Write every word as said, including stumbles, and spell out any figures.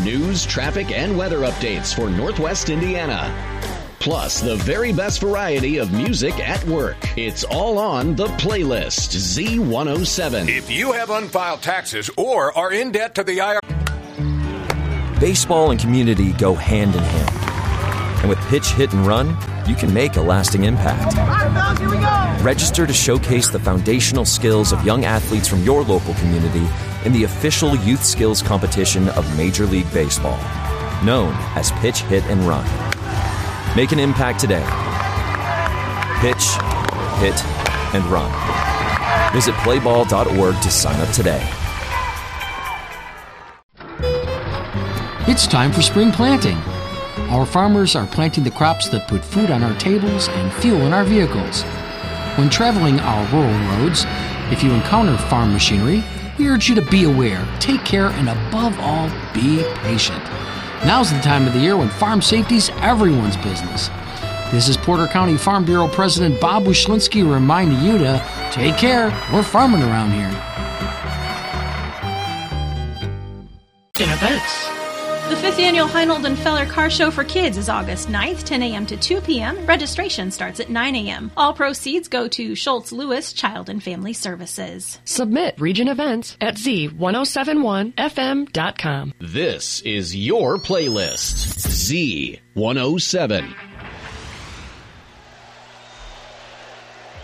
News, traffic, and weather updates for Northwest Indiana. Plus, the very best variety of music at work. It's all on The Playlist, Z one oh seven. If you have unfiled taxes or are in debt to the I R S... Baseball and community go hand in hand. And with Pitch, Hit, and Run, you can make a lasting impact. Here we go. Register to showcase the foundational skills of young athletes from your local community in the official youth skills competition of Major League Baseball, known as Pitch, Hit, and Run. Make an impact today. Pitch, hit, and run. Visit play ball dot org to sign up today. It's time for spring planting. Our farmers are planting the crops that put food on our tables and fuel in our vehicles. When traveling our rural roads, if you encounter farm machinery, we urge you to be aware, take care, and above all, be patient. Now's the time of the year when farm safety's everyone's business. This is Porter County Farm Bureau President Bob Wyszlinski reminding you to take care. We're farming around here. In events. The fifth Annual Heinold and Feller Car Show for Kids is August ninth, ten a.m. to two p.m. Registration starts at nine a.m. All proceeds go to Schultz Lewis Child and Family Services. Submit region events at z one oh seven one f m dot com. This is your playlist, Z one oh seven.